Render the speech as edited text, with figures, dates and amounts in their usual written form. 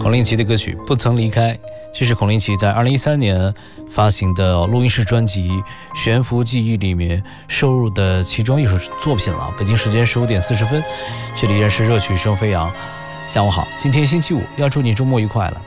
孔令奇的歌曲《不曾离开》，这是孔令奇在2013年发行的录音室专辑《悬浮记忆》里面收录的其中一首作品了。北京时间15点40分，这里依然是热曲声飞扬。下午好，今天星期五，要祝你周末愉快了。